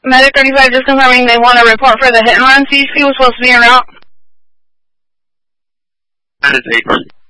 Medic 35 just confirming they want a report for the hit and run. CHP was supposed to be en route. That is 8.